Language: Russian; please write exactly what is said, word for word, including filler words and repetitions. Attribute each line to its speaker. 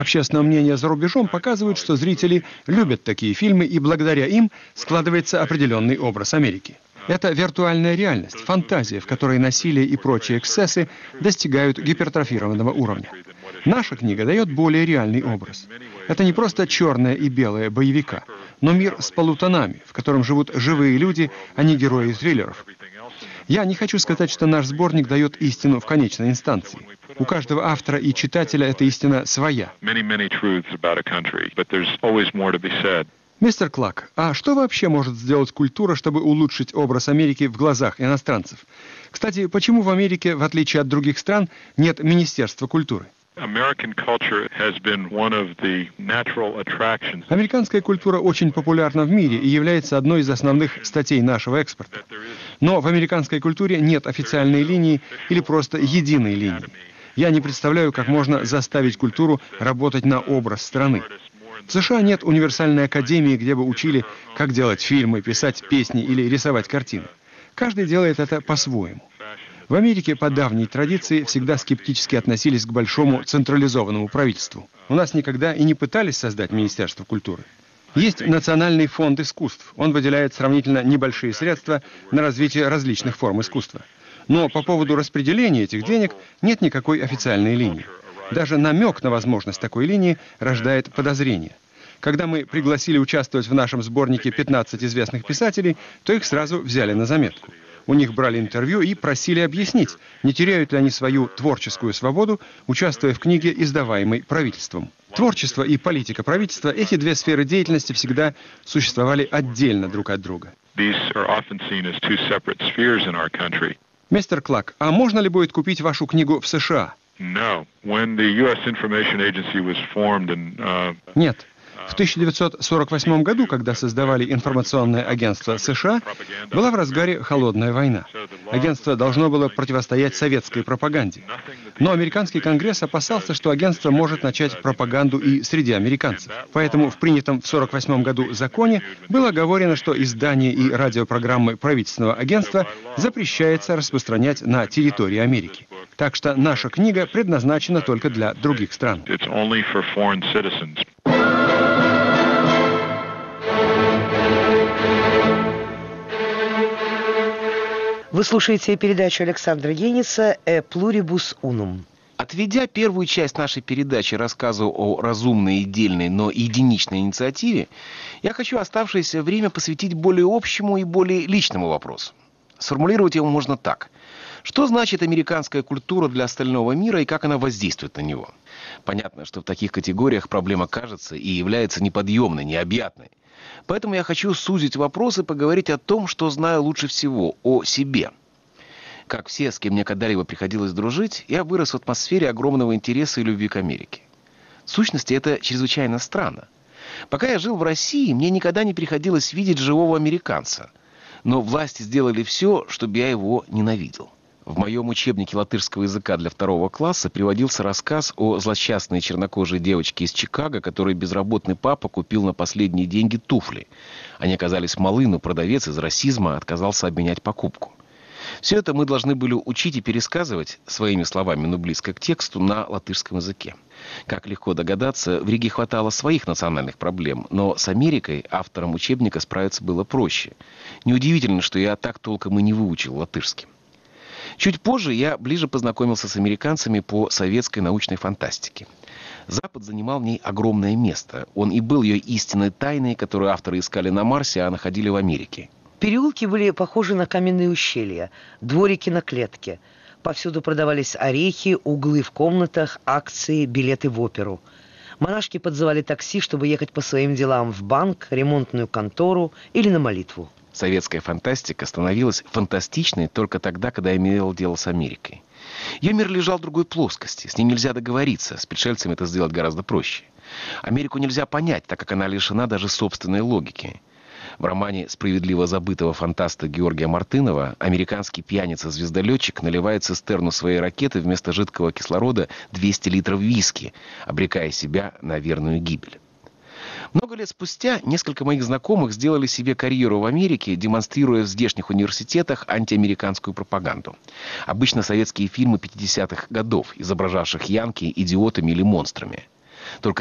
Speaker 1: Общественное мнение за рубежом показывает, что зрители любят такие фильмы, и благодаря им складывается определенный образ Америки. Это виртуальная реальность, фантазия, в которой насилие и прочие эксцессы достигают гипертрофированного уровня. Наша книга дает более реальный образ. Это не просто черное и белое боевика, но мир с полутонами, в котором живут живые люди, а не герои триллеров. Я не хочу сказать, что наш сборник дает истину в конечной инстанции. У каждого автора и читателя эта истина своя. Мистер Клак, а что вообще может сделать культура, чтобы улучшить образ Америки в глазах иностранцев? Кстати, почему в Америке, в отличие от других стран, нет Министерства культуры? Американская культура очень популярна в мире и является одной из основных статей нашего экспорта. Но в американской культуре нет официальной линии или просто единой линии. Я не представляю, как можно заставить культуру работать на образ страны. В США нет универсальной академии, где бы учили, как делать фильмы, писать песни или рисовать картины. Каждый делает это по-своему. В Америке по давней традиции всегда скептически относились к большому централизованному правительству. У нас никогда и не пытались создать Министерство культуры. Есть Национальный фонд искусств. Он выделяет сравнительно небольшие средства на развитие различных форм искусства. Но по поводу распределения этих денег нет никакой официальной линии. Даже намек на возможность такой линии рождает подозрение. Когда мы пригласили участвовать в нашем сборнике пятнадцать известных писателей, то их сразу взяли на заметку. У них брали интервью и просили объяснить, не теряют ли они свою творческую свободу, участвуя в книге, издаваемой правительством. Творчество и политика правительства, эти две сферы деятельности всегда существовали отдельно друг от друга. Мистер Клак, а можно ли будет купить вашу книгу в США? Нет. В тысяча девятьсот сорок восьмом году, когда создавали информационное агентство США, была в разгаре холодная война. Агентство должно было противостоять советской пропаганде. Но американский конгресс опасался, что агентство может начать пропаганду и среди американцев. Поэтому в принятом в сорок восьмом году законе было оговорено, что издание и радиопрограммы правительственного агентства запрещается распространять на территории Америки. Так что наша книга предназначена только для других стран.
Speaker 2: Вы слушаете передачу Александра Геница «Э pluribus unum».
Speaker 3: Отведя первую часть нашей передачи рассказу о разумной и дельной, но единичной инициативе, я хочу оставшееся время посвятить более общему и более личному вопросу. Сформулировать его можно так. Что значит американская культура для остального мира и как она воздействует на него? Понятно, что в таких категориях проблема кажется и является неподъемной, необъятной. Поэтому я хочу сузить вопрос и поговорить о том, что знаю лучше всего, о себе. Как все, с кем мне когда-либо приходилось дружить, я вырос в атмосфере огромного интереса и любви к Америке. В сущности, это чрезвычайно странно. Пока я жил в России, мне никогда не приходилось видеть живого американца. Но власти сделали все, чтобы я его ненавидел. В моем учебнике латышского языка для второго класса приводился рассказ о злосчастной чернокожей девочке из Чикаго, которой безработный папа купил на последние деньги туфли. Они оказались малы, но продавец из расизма отказался обменять покупку. Все это мы должны были учить и пересказывать своими словами, но близко к тексту, на латышском языке. Как легко догадаться, в Риге хватало своих национальных проблем, но с Америкой автором учебника справиться было проще. Неудивительно, что я так толком и не выучил латышский. Чуть позже я ближе познакомился с американцами по советской научной фантастике. Запад занимал в ней огромное место. Он и был ее истинной тайной, которую авторы искали на Марсе, а находили в Америке.
Speaker 2: Переулки были похожи на каменные ущелья, дворики на клетке. Повсюду продавались орехи, углы в комнатах, акции, билеты в оперу. Монашки подзывали такси, чтобы ехать по своим делам в банк, ремонтную контору или на молитву.
Speaker 3: Советская фантастика становилась фантастичной только тогда, когда имел дело с Америкой. Ее мир лежал в другой плоскости, с ним нельзя договориться, с пришельцами это сделать гораздо проще. Америку нельзя понять, так как она лишена даже собственной логики. В романе справедливо забытого фантаста Георгия Мартынова американский пьяница-звездолетчик наливает цистерну своей ракеты вместо жидкого кислорода двести литров виски, обрекая себя на верную гибель. Много лет спустя несколько моих знакомых сделали себе карьеру в Америке, демонстрируя в здешних университетах антиамериканскую пропаганду. Обычно советские фильмы пятидесятых годов, изображавших янки идиотами или монстрами. Только